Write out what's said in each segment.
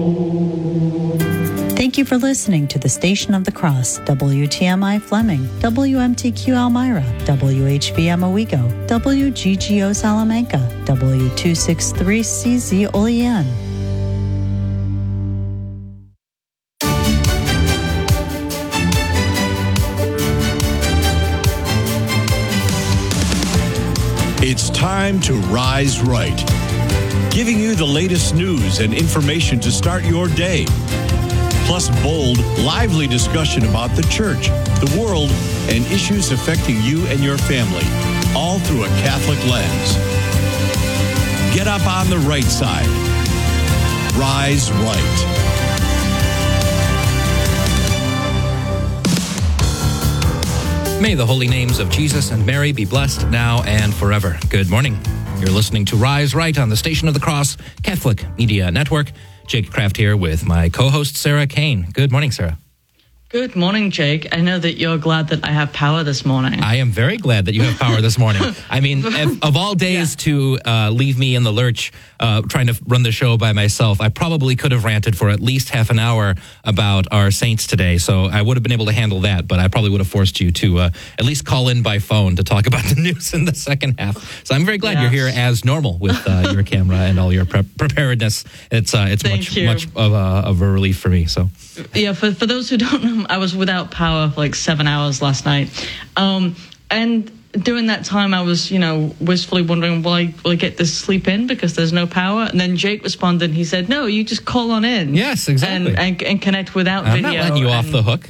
Thank you for listening to the Station of the Cross, WTMI Fleming, WMTQ Elmira, WHVM Owego, WGGO Salamanca, W263CZ Olean. It's time to rise right, giving you the latest news and information to start your day. Plus bold, lively discussion about the church, the world, and issues affecting you and your family, all through a Catholic lens. Get up on the right side. Rise right. May the holy names of Jesus and Mary be blessed now and forever. Good morning. You're listening to Rise Right on the Station of the Cross Catholic Media Network. Jake Kraft here with my co-host, Sarah Kane. Good morning, Sarah. Good morning, Jake. I know that you're glad that I have power this morning. I am very glad that you have power this morning. I mean, of all days to leave me in the lurch trying to run the show by myself, I probably could have ranted for at least half an hour about our saints today. So I would have been able to handle that, but I probably would have forced you to at least call in by phone to talk about the news in the second half. So I'm very glad you're here as normal with your camera and all your preparedness. It's much of a relief for me. So yeah, for those who don't know, I was without power for like 7 hours last night. And during that time, I was, wistfully wondering, will I get this sleep in because there's no power? And then Jake responded, and he said, no, you just call on in. Yes, exactly. And connect without video. I'm not letting you off the hook.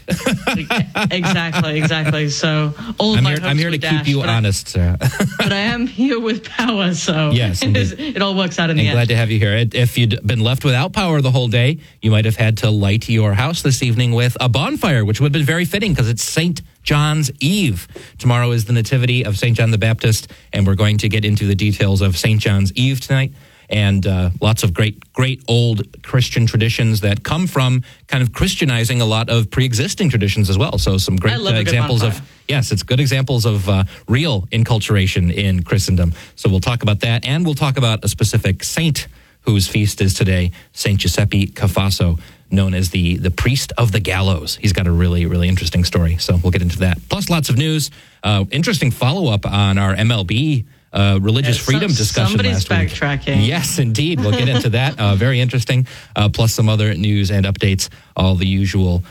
Exactly. So I'm here to keep you honest, Sarah. But I am here with power, so yes, it all works out in the end. Glad to have you here. If you'd been left without power the whole day, you might have had to light your house this evening with a bonfire, which would have been very fitting because it's St. John's Eve. Tomorrow is the Nativity of St. John the Baptist, and we're going to get into the details of St. John's Eve tonight, and lots of great old Christian traditions that come from kind of Christianizing a lot of pre-existing traditions as well. So some great examples of, it's good examples of real enculturation in Christendom. So we'll talk about that, and we'll talk about a specific saint whose feast is today, St. Giuseppe Cafasso, known as the priest of the gallows. He's got a really, really interesting story, so we'll get into that. Plus lots of news, interesting follow-up on our MLB religious freedom discussion last week. Somebody's backtracking. Yes, indeed. We'll get into that. Very interesting. Plus some other news and updates, all the usual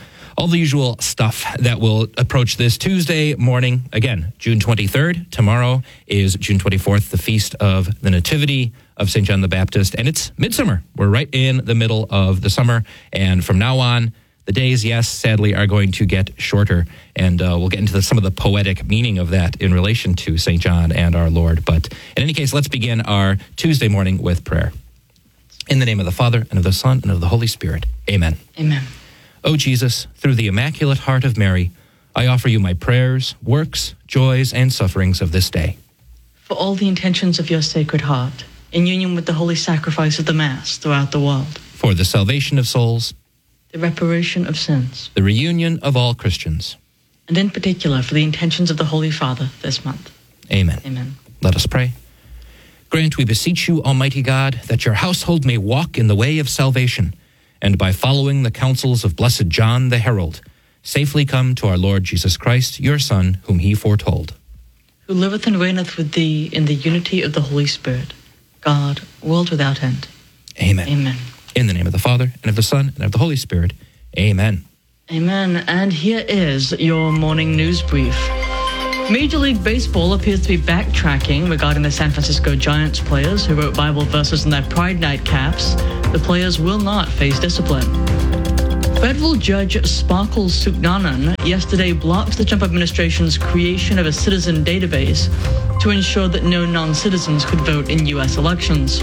stuff that will approach this Tuesday morning. Again, June 23rd. Tomorrow is June 24th, the Feast of the Nativity of St. John the Baptist, and it's midsummer. We're right in the middle of the summer, and from now on, the days, sadly, are going to get shorter, and we'll get into some of the poetic meaning of that in relation to St. John and our Lord. But in any case, let's begin our Tuesday morning with prayer. In the name of the Father, and of the Son, and of the Holy Spirit. Amen. Amen. O Jesus, through the Immaculate Heart of Mary, I offer you my prayers, works, joys, and sufferings of this day. For all the intentions of your Sacred Heart, in union with the holy sacrifice of the Mass throughout the world. For the salvation of souls, the reparation of sins, the reunion of all Christians, and in particular for the intentions of the Holy Father this month. Amen. Amen. Let us pray. Grant, we beseech you, Almighty God, that your household may walk in the way of salvation, and by following the counsels of Blessed John the Herald, safely come to our Lord Jesus Christ, your Son, whom he foretold. Who liveth and reigneth with thee in the unity of the Holy Spirit, God, world without end. Amen. Amen. In the name of the Father, and of the Son, and of the Holy Spirit. Amen. Amen. And here is your morning news brief. Major League Baseball appears to be backtracking regarding the San Francisco Giants players who wrote Bible verses in their Pride Night caps. The players will not face discipline. Federal Judge Sparkle Suknanan yesterday blocked the Trump administration's creation of a citizen database to ensure that no non-citizens could vote in U.S. elections.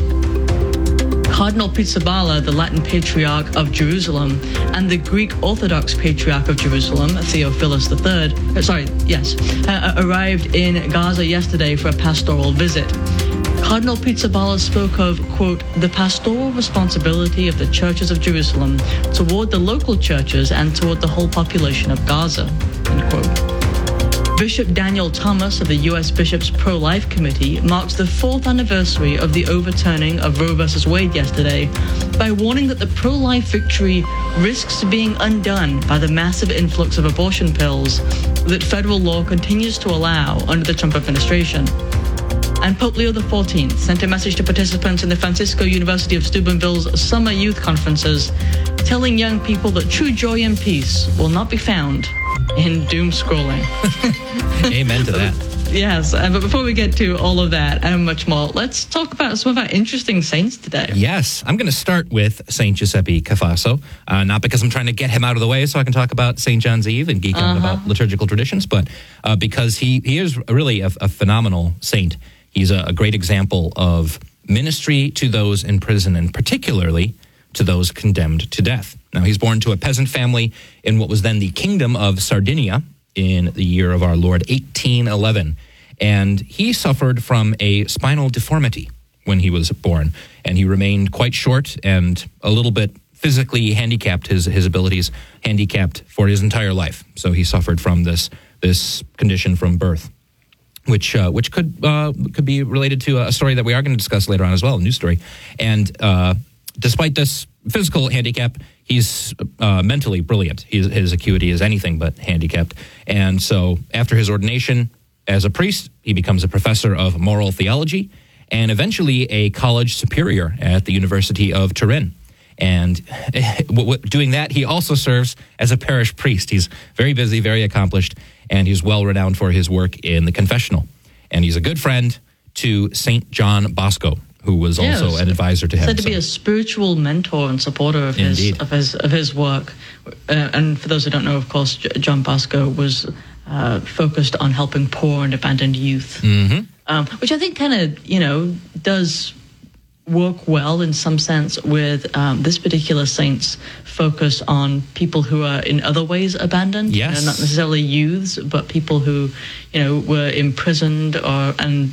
Cardinal Pizzaballa, the Latin Patriarch of Jerusalem, and the Greek Orthodox Patriarch of Jerusalem, Theophilus III, arrived in Gaza yesterday for a pastoral visit. Cardinal Pizzaballa spoke of, quote, the pastoral responsibility of the churches of Jerusalem toward the local churches and toward the whole population of Gaza, end quote. Bishop Daniel Thomas of the U.S. Bishops' Pro-Life Committee marks the 4th anniversary of the overturning of Roe v. Wade yesterday by warning that the pro-life victory risks being undone by the massive influx of abortion pills that federal law continues to allow under the Trump administration. And Pope Leo XIV sent a message to participants in the Francisco University of Steubenville's summer youth conferences, telling young people that true joy and peace will not be found in doom scrolling. Amen to that. Yes, but before we get to all of that and much more, let's talk about some of our interesting saints today. Yes, I'm going to start with St. Giuseppe Cafasso, not because I'm trying to get him out of the way so I can talk about St. John's Eve and geek out about liturgical traditions, but because he is really a phenomenal saint. He's a great example of ministry to those in prison, and particularly to those condemned to death. Now, he's born to a peasant family in what was then the Kingdom of Sardinia in the year of our Lord, 1811. And he suffered from a spinal deformity when he was born, and he remained quite short and a little bit physically handicapped, his abilities handicapped for his entire life. So he suffered from this condition from birth, which could be related to a story that we are going to discuss later on as well, a news story. And despite this physical handicap, he's mentally brilliant. His acuity is anything but handicapped. And so after his ordination as a priest, he becomes a professor of moral theology and eventually a college superior at the University of Turin. And doing that, he also serves as a parish priest. He's very busy, very accomplished, and he's well renowned for his work in the confessional. And he's a good friend to St. John Bosco, who was also an advisor to him. Said to be a spiritual mentor and supporter of his work. And for those who don't know, of course, John Bosco was focused on helping poor and abandoned youth, which I think kind of, does work well in some sense with this particular saint's focus on people who are in other ways abandoned. Yes. Not necessarily youths, but people who, were imprisoned and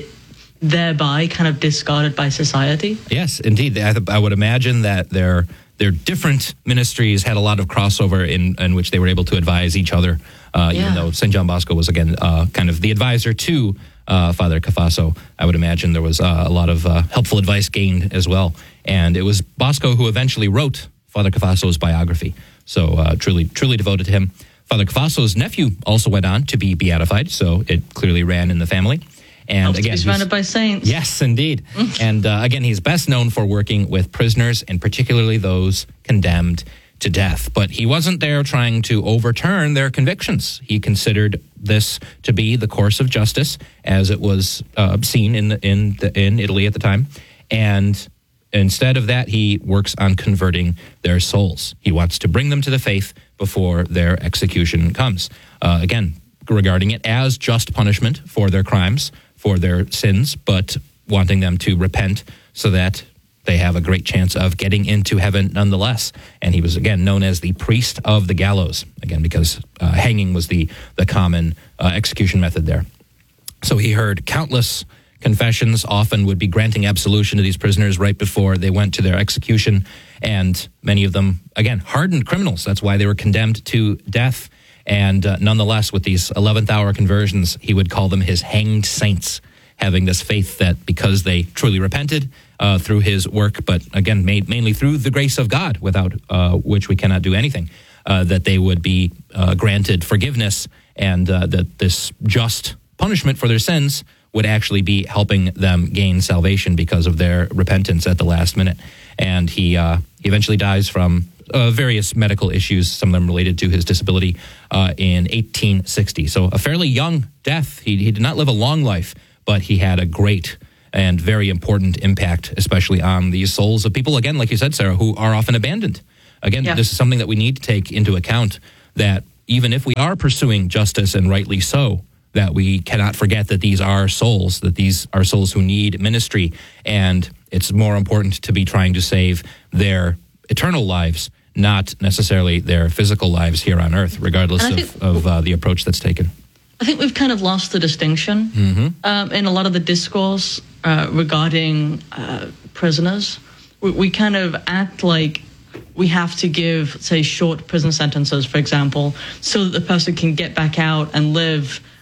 thereby kind of discarded by society. Yes, indeed. I would imagine that their different ministries had a lot of crossover in which they were able to advise each other, even though St. John Bosco was, again, kind of the advisor to Father Cafasso. I would imagine there was a lot of helpful advice gained as well. And it was Bosco who eventually wrote Father Cafasso's biography, so truly devoted to him. Father Cafasso's nephew also went on to be beatified, so it clearly ran in the family. And again, he's surrounded by saints. Yes, indeed. And again, he's best known for working with prisoners, and particularly those condemned to death. But he wasn't there trying to overturn their convictions. He considered this to be the course of justice, as it was seen in Italy at the time. And instead of that, he works on converting their souls. He wants to bring them to the faith before their execution comes. Again, regarding it as just punishment for their crimes, for their sins, but wanting them to repent so that they have a great chance of getting into heaven nonetheless. And he was, again, known as the priest of the gallows, again, because hanging was the common execution method there. So he heard countless confessions, often would be granting absolution to these prisoners right before they went to their execution. And many of them, again, hardened criminals. That's why they were condemned to death. And nonetheless, with these 11th hour conversions, he would call them his hanged saints, having this faith that because they truly repented through his work, but again, mainly through the grace of God, without which we cannot do anything, that they would be granted forgiveness, and that this just punishment for their sins would actually be helping them gain salvation because of their repentance at the last minute. And he eventually dies from various medical issues, some of them related to his disability, in 1860. So a fairly young death. He did not live a long life, but he had a great and very important impact, especially on the souls of people, again, like you said, Sarah, who are often abandoned. Again, this is something that we need to take into account, that even if we are pursuing justice, and rightly so, that we cannot forget that these are souls who need ministry, and it's more important to be trying to save their eternal lives, not necessarily their physical lives here on earth, regardless of the approach that's taken. I think we've kind of lost the distinction in a lot of the discourse regarding prisoners. We kind of act like we have to give, say, short prison sentences, for example, so that the person can get back out and live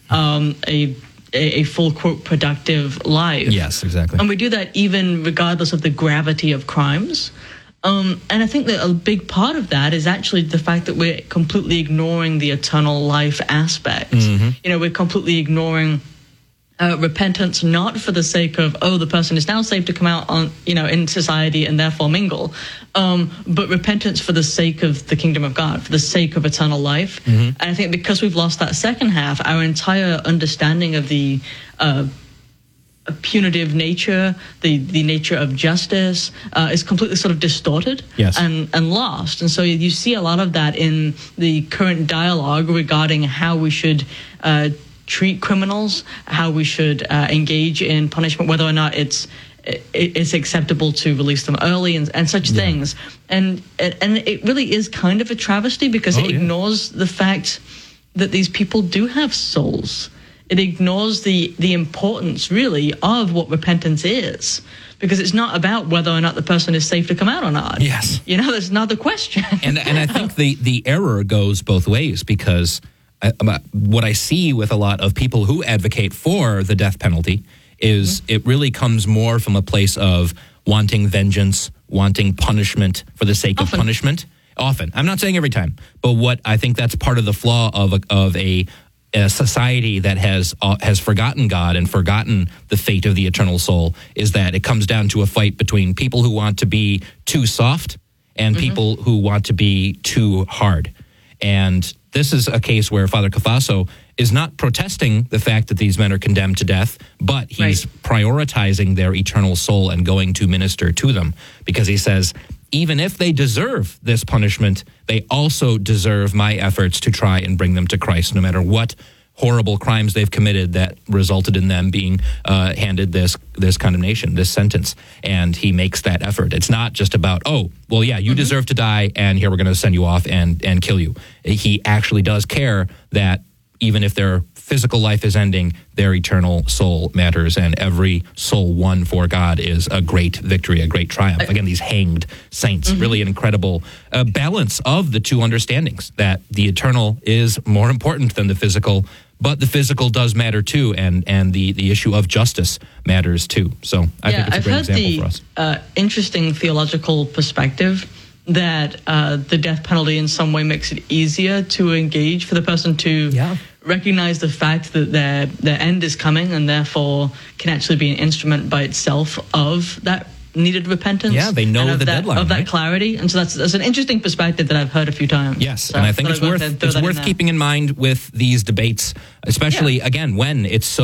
a full, quote, productive life. Yes, exactly. And we do that even regardless of the gravity of crimes. And I think that a big part of that is actually the fact that we're completely ignoring the eternal life aspect. We're completely ignoring repentance, not for the sake of, the person is now safe to come out on, in society and therefore mingle, but repentance for the sake of the kingdom of God, for the sake of eternal life. And I think because we've lost that second half, our entire understanding of the punitive nature, the nature of justice, is completely sort of distorted and lost. And so you see a lot of that in the current dialogue regarding how we should treat criminals, how we should engage in punishment, whether or not it's acceptable to release them early and such things. And it really is kind of a travesty because it ignores the fact that these people do have souls. It ignores the importance, really, of what repentance is, because it's not about whether or not the person is safe to come out or not. Yes. That's not the question. And I think the error goes both ways, because what I see with a lot of people who advocate for the death penalty is it really comes more from a place of wanting vengeance, wanting punishment for the sake of punishment. Often. I'm not saying every time, but what I think that's part of the flaw of a society that has forgotten God and forgotten the fate of the eternal soul is that it comes down to a fight between people who want to be too soft and people who want to be too hard. And this is a case where Father Cafasso is not protesting the fact that these men are condemned to death, but he's prioritizing their eternal soul and going to minister to them, because he says, even if they deserve this punishment, they also deserve my efforts to try and bring them to Christ, no matter what horrible crimes they've committed that resulted in them being handed this condemnation, this sentence. And he makes that effort. It's not just about, you deserve to die, and here we're going to send you off and kill you. He actually does care that even if their physical life is ending, their eternal soul matters, and every soul won for God is a great victory, a great triumph. Again, these hanged saints, really an incredible balance of the two understandings, that the eternal is more important than the physical, but the physical does matter too, and the issue of justice matters too. So I think it's a great example for us. I've heard the interesting theological perspective that the death penalty in some way makes it easier to engage for the person to recognize the fact that their end is coming, and therefore can actually be an instrument by itself of that needed repentance. Yeah, they know the deadline of that clarity, and so that's an interesting perspective that I've heard a few times. Yes, so and I think it's worth keeping in mind with these debates, especially again when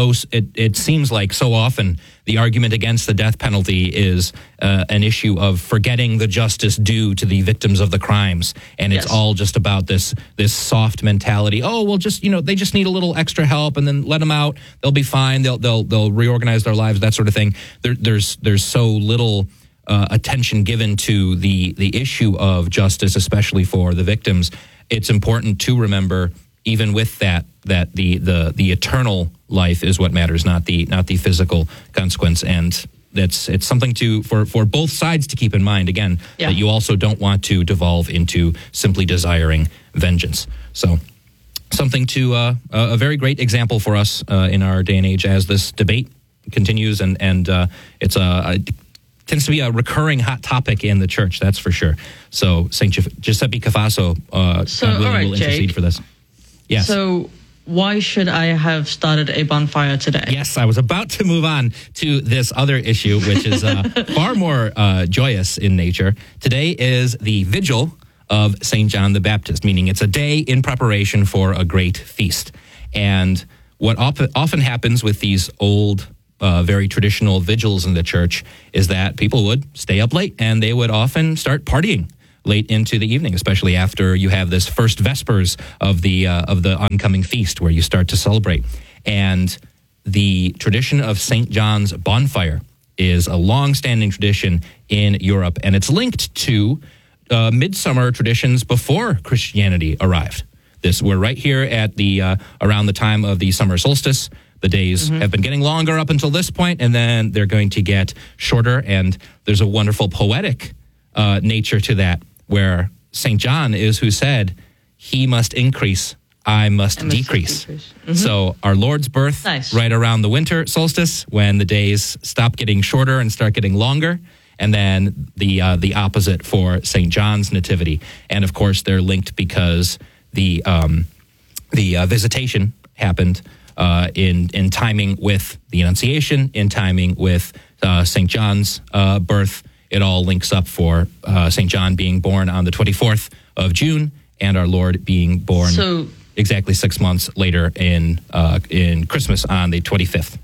it seems like so often the argument against the death penalty is an issue of forgetting the justice due to the victims of the crimes, and it's all just about this soft mentality. Oh, well, just they just need a little extra help, and then let them out. They'll be fine. They'll reorganize their lives, that sort of thing. There's so little attention given to the issue of justice, especially for the victims. It's important to remember, even with that the eternal life is what matters, not the physical consequence. And it's something for both sides to keep in mind, again, that you also don't want to devolve into simply desiring vengeance. So something to a very great example for us in our day and age as this debate continues, and it's tends to be a recurring hot topic in the church, that's for sure. So St. Giuseppe Cafasso will intercede for this. Yes. So why should I have started a bonfire today? Yes, I was about to move on to this other issue, which is far more joyous in nature. Today is the vigil of St. John the Baptist, meaning it's a day in preparation for a great feast. And what often happens with these old, very traditional vigils in the church is that people would stay up late, and they would often start partying late into the evening, especially after you have this first vespers of the oncoming feast where you start to celebrate. And the tradition of St. John's bonfire is a long-standing tradition in Europe, and it's linked to midsummer traditions before Christianity arrived. We're right here at around the time of the summer solstice. The days have been getting longer up until this point, and then they're going to get shorter, and there's a wonderful poetic nature to that, where St. John is who said, "He must increase, I must decrease. So our Lord's birth, right around the winter solstice, when the days stop getting shorter and start getting longer. And then the opposite for St. John's nativity. And of course, they're linked because the visitation happened in timing with the Annunciation, in timing with St. John's birth. It all links up for St. John being born on the 24th of June and our Lord being born exactly 6 months later in Christmas on the 25th.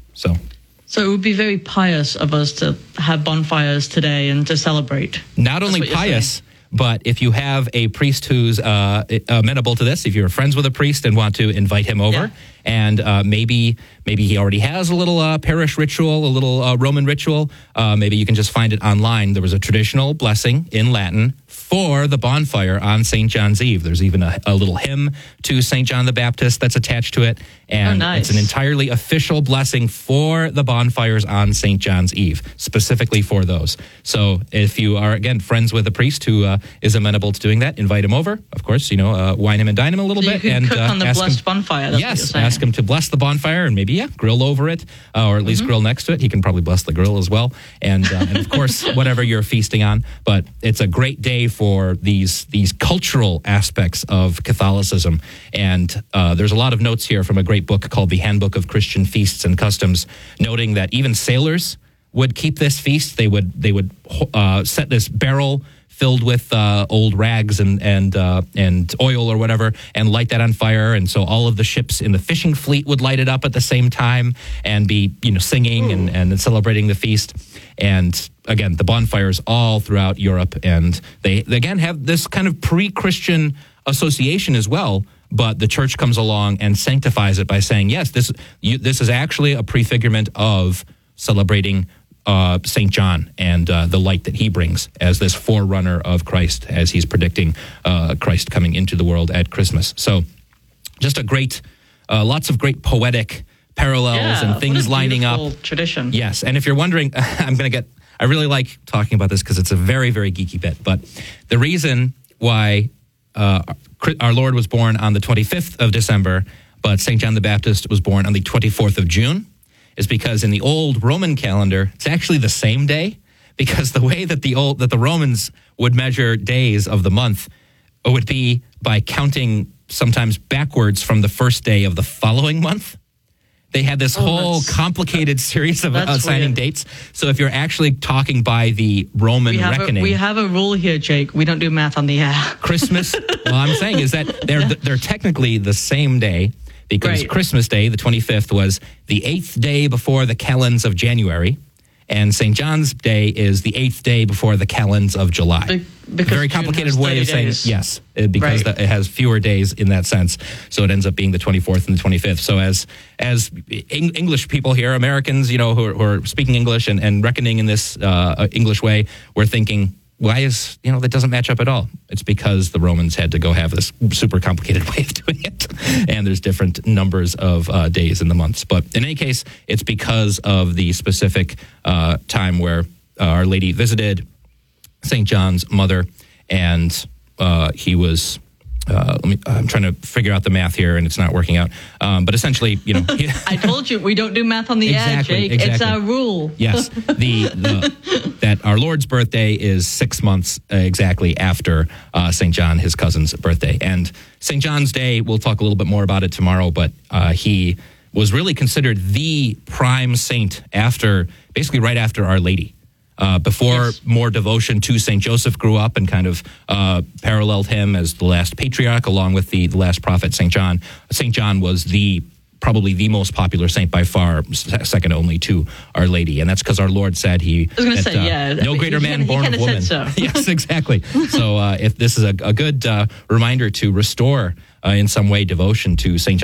So it would be very pious of us to have bonfires today and to celebrate. Not only pious, but if you have a priest who's amenable to this, if you're friends with a priest and want to invite him over, and maybe he already has a little parish ritual, a little Roman ritual, maybe you can just find it online. There was a traditional blessing in Latin for the bonfire on St. John's Eve. There's even a little hymn to St. John the Baptist that's attached to it. And it's an entirely official blessing for the bonfires on St. John's Eve, specifically for those. So if you are, again, friends with a priest who is amenable to doing that, invite him over. Of course, wine him and dine him a little bit. You can cook on the blessed bonfire. That's yes, ask him to bless the bonfire and maybe, grill over it, or at least grill next to it. He can probably bless the grill as well. And of course, whatever you're feasting on. But it's a great day for these cultural aspects of Catholicism. And there's a lot of notes here from a great book called The Handbook of Christian Feasts and Customs, noting that even sailors would keep this feast. They would set this barrel filled with old rags and oil or whatever, and light that on fire. And so all of the ships in the fishing fleet would light it up at the same time and be singing and celebrating the feast. And again, the bonfires all throughout Europe, and they again have this kind of pre-Christian association as well. But the church comes along and sanctifies it by saying, yes, this is actually a prefigurement of celebrating St. John and the light that he brings as this forerunner of Christ, as he's predicting Christ coming into the world at Christmas. So just a great, lots of great poetic parallels and things lining up. Tradition. Yes, and if you're wondering, I really like talking about this because it's a very, very geeky bit, but the reason why our Lord was born on the 25th of December, but St. John the Baptist was born on the 24th of June, is because in the old Roman calendar, it's actually the same day, because the way that the Romans would measure days of the month would be by counting sometimes backwards from the first day of the following month. They had this whole complicated series of assigning dates. So if you're actually talking by the Roman reckoning... We have a rule here, Jake. We don't do math on the air. Christmas, well, I'm saying is that they're technically the same day, because Christmas Day, the 25th, was the 8th day before the calends of January, and St. John's Day is the 8th day before the calends of July. A very complicated way of saying yes, because it has fewer days in that sense. So it ends up being the 24th and the 25th. So as English people here, Americans, who are speaking English and reckoning in this English way, we're thinking, why is, that doesn't match up at all? It's because the Romans had to go have this super complicated way of doing it. And there's different numbers of days in the months. But in any case, it's because of the specific time where Our Lady visited St. John's mother, and he was... I'm trying to figure out the math here, and it's not working out. But essentially, I told you, we don't do math on the air, Jake. Exactly. It's our rule. Yes. That our Lord's birthday is 6 months exactly after St. John, his cousin's birthday. And St. John's Day, we'll talk a little bit more about it tomorrow, but he was really considered the prime saint basically right after Our Lady. Before more devotion to St. Joseph grew up and kind of paralleled him as the last patriarch, along with the last prophet, St. John. St. John was probably the most popular saint by far, second only to Our Lady. And that's because our Lord said no greater man born of woman. So. Yes, exactly. So if this is a good reminder to restore in some way devotion to St. John